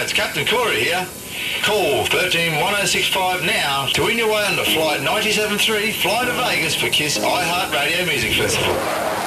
it's Captain Corey here. Call 131065 now to win your way on the Flight 97.3 Fly to Vegas for KISS iHeartRadio Music Festival.